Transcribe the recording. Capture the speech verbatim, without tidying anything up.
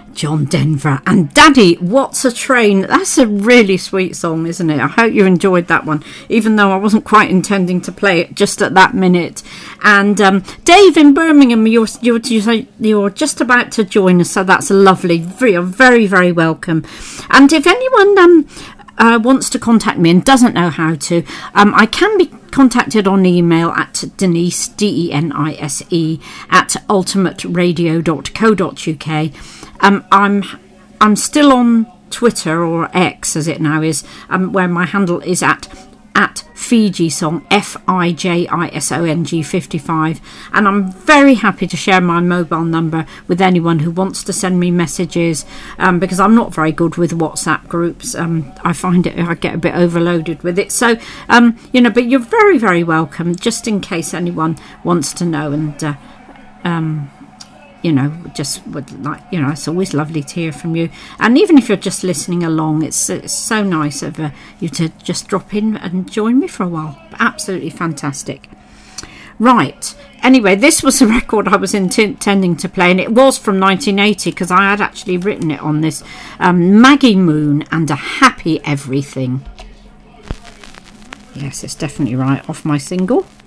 John Denver and Daddy, What's a Train? That's a really sweet song, isn't it? I hope you enjoyed that one, even though I wasn't quite intending to play it just at that minute. And um, Dave in Birmingham, you're, you're, you're just about to join us, so that's lovely. You're very, very welcome. And if anyone um, uh, wants to contact me and doesn't know how to, um, I can be contacted on email at Denise, D E N I S E, at ultimate radio dot co dot uk. Um, I'm I'm still on Twitter, or X as it now is, um, where my handle is at at Fiji Song, F I J I S O N G fifty-five, and I'm very happy to share my mobile number with anyone who wants to send me messages, um, because I'm not very good with WhatsApp groups. um, I find it I get a bit overloaded with it, so um, you know, but you're very, very welcome, just in case anyone wants to know. And uh, um you know, just would like, you know, it's always lovely to hear from you. And even if you're just listening along, it's, it's so nice of uh, you to just drop in and join me for a while. Absolutely fantastic. Right. Anyway, this was a record I was int- intending to play, and it was from nineteen eighty, because I had actually written it on this. Um, Maggie Moon and a Happy Everything. Yes, it's definitely right, off my single.